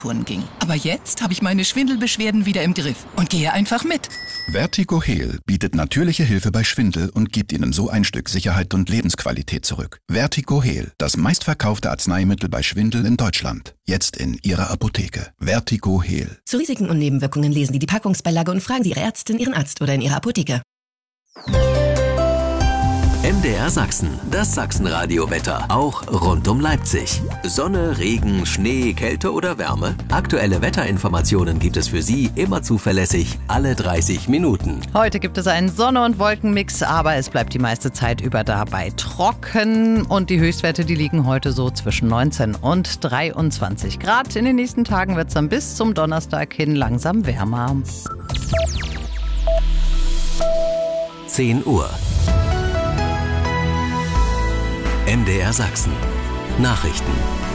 ging. Aber jetzt habe ich meine Schwindelbeschwerden wieder im Griff und gehe einfach mit. Vertigo Heal bietet natürliche Hilfe bei Schwindel und gibt Ihnen so ein Stück Sicherheit und Lebensqualität zurück. Vertigo Heal, das meistverkaufte Arzneimittel bei Schwindel in Deutschland. Jetzt in Ihrer Apotheke. Vertigo Heal. Zu Risiken und Nebenwirkungen lesen Sie die Packungsbeilage und fragen Sie Ihre Ärztin, Ihren Arzt oder in Ihrer Apotheke. MDR Sachsen, das Sachsenradio-Wetter, auch rund um Leipzig. Sonne, Regen, Schnee, Kälte oder Wärme? Aktuelle Wetterinformationen gibt es für Sie immer zuverlässig, alle 30 Minuten. Heute gibt es einen Sonne- und Wolkenmix, aber es bleibt die meiste Zeit über dabei trocken. Und die Höchstwerte, die liegen heute so zwischen 19 und 23 Grad. In den nächsten Tagen wird es dann bis zum Donnerstag hin langsam wärmer. 10 Uhr. MDR Sachsen. Nachrichten.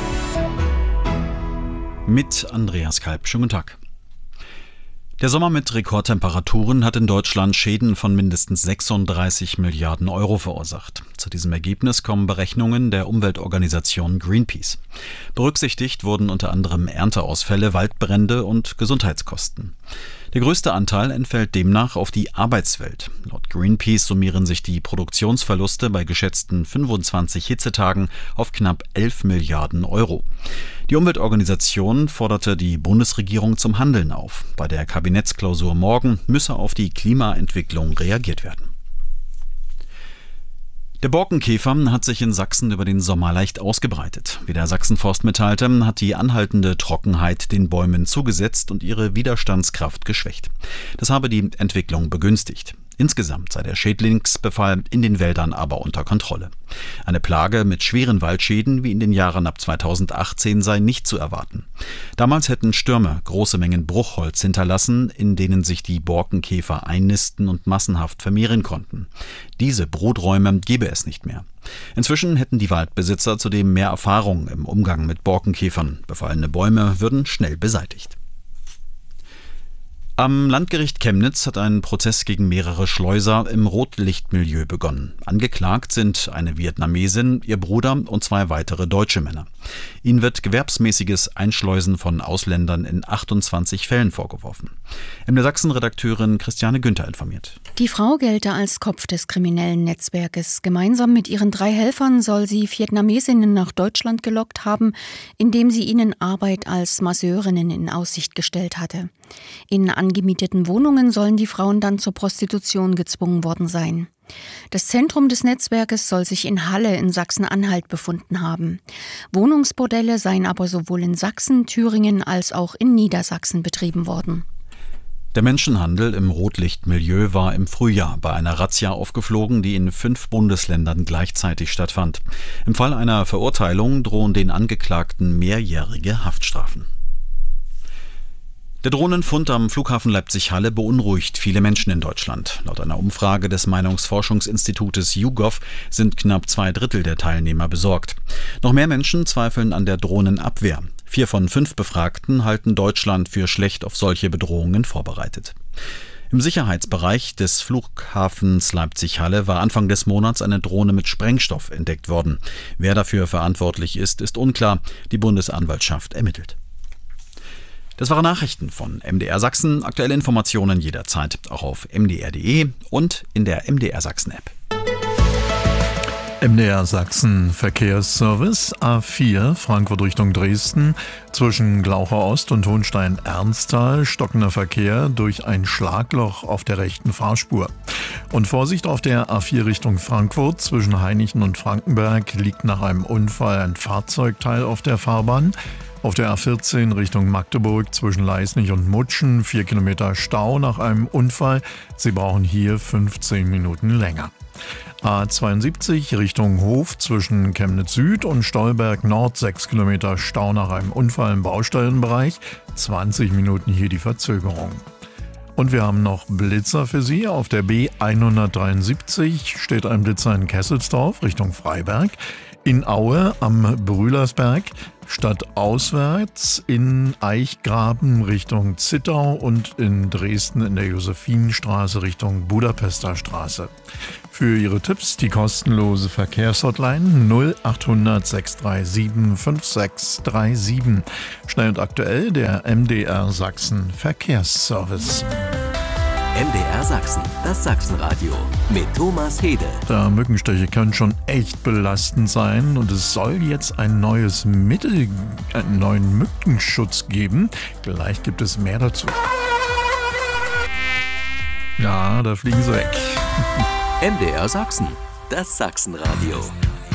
Mit Andreas Kalb. Schönen guten Tag. Der Sommer mit Rekordtemperaturen hat in Deutschland Schäden von mindestens 36 Milliarden Euro verursacht. Zu diesem Ergebnis kommen Berechnungen der Umweltorganisation Greenpeace. Berücksichtigt wurden unter anderem Ernteausfälle, Waldbrände und Gesundheitskosten. Der größte Anteil entfällt demnach auf die Arbeitswelt. Laut Greenpeace summieren sich die Produktionsverluste bei geschätzten 25 Hitzetagen auf knapp 11 Milliarden Euro. Die Umweltorganisation forderte die Bundesregierung zum Handeln auf. Bei der Kabinettsklausur morgen müsse auf die Klimaentwicklung reagiert werden. Der Borkenkäfer hat sich in Sachsen über den Sommer leicht ausgebreitet. Wie der Sachsenforst mitteilte, hat die anhaltende Trockenheit den Bäumen zugesetzt und ihre Widerstandskraft geschwächt. Das habe die Entwicklung begünstigt. Insgesamt sei der Schädlingsbefall in den Wäldern aber unter Kontrolle. Eine Plage mit schweren Waldschäden wie in den Jahren ab 2018 sei nicht zu erwarten. Damals hätten Stürme große Mengen Bruchholz hinterlassen, in denen sich die Borkenkäfer einnisten und massenhaft vermehren konnten. Diese Bruträume gebe es nicht mehr. Inzwischen hätten die Waldbesitzer zudem mehr Erfahrung im Umgang mit Borkenkäfern. Befallene Bäume würden schnell beseitigt. Am Landgericht Chemnitz hat ein Prozess gegen mehrere Schleuser im Rotlichtmilieu begonnen. Angeklagt sind eine Vietnamesin, ihr Bruder und 2 weitere deutsche Männer. Ihnen wird gewerbsmäßiges Einschleusen von Ausländern in 28 Fällen vorgeworfen. MDR Sachsen-Redakteurin Christiane Günther informiert. Die Frau gelte als Kopf des kriminellen Netzwerkes. Gemeinsam mit ihren 3 Helfern soll sie Vietnamesinnen nach Deutschland gelockt haben, indem sie ihnen Arbeit als Masseurinnen in Aussicht gestellt hatte. In angemieteten Wohnungen sollen die Frauen dann zur Prostitution gezwungen worden sein. Das Zentrum des Netzwerkes soll sich in Halle in Sachsen-Anhalt befunden haben. Wohnungsbordelle seien aber sowohl in Sachsen, Thüringen als auch in Niedersachsen betrieben worden. Der Menschenhandel im Rotlichtmilieu war im Frühjahr bei einer Razzia aufgeflogen, die in 5 Bundesländern gleichzeitig stattfand. Im Fall einer Verurteilung drohen den Angeklagten mehrjährige Haftstrafen. Der Drohnenfund am Flughafen Leipzig-Halle beunruhigt viele Menschen in Deutschland. Laut einer Umfrage des Meinungsforschungsinstitutes YouGov sind knapp 2/3 der Teilnehmer besorgt. Noch mehr Menschen zweifeln an der Drohnenabwehr. 4 von 5 Befragten halten Deutschland für schlecht auf solche Bedrohungen vorbereitet. Im Sicherheitsbereich des Flughafens Leipzig-Halle war Anfang des Monats eine Drohne mit Sprengstoff entdeckt worden. Wer dafür verantwortlich ist, ist unklar. Die Bundesanwaltschaft ermittelt. Das waren Nachrichten von MDR Sachsen. Aktuelle Informationen jederzeit auch auf mdr.de und in der MDR Sachsen App. MDR Sachsen Verkehrsservice A4 Frankfurt Richtung Dresden zwischen Glaucher Ost und Hohenstein-Ernsthal stockender Verkehr durch ein Schlagloch auf der rechten Fahrspur. Und Vorsicht auf der A4 Richtung Frankfurt zwischen Hainichen und Frankenberg liegt nach einem Unfall ein Fahrzeugteil auf der Fahrbahn. Auf der A14 Richtung Magdeburg zwischen Leisnig und Mutschen 4 Kilometer Stau nach einem Unfall. Sie brauchen hier 15 Minuten länger. A72 Richtung Hof zwischen Chemnitz Süd und Stolberg Nord 6 Kilometer Stau nach einem Unfall im Baustellenbereich. 20 Minuten hier die Verzögerung. Und wir haben noch Blitzer für Sie. Auf der B173 steht ein Blitzer in Kesselsdorf Richtung Freiberg. In Aue am Brühlersberg, stadtauswärts in Eichgraben Richtung Zittau und in Dresden in der Josephinstraße Richtung Budapester Straße. Für Ihre Tipps die kostenlose Verkehrshotline 0800 637 5637. Schnell und aktuell der MDR Sachsen Verkehrsservice. MDR Sachsen, das Sachsenradio mit Thomas Hede. Da Mückenstiche können schon echt belastend sein und es soll jetzt ein neues Mittel, einen neuen Mückenschutz geben. Gleich gibt es mehr dazu. Ja, da fliegen sie weg. MDR Sachsen, das Sachsenradio.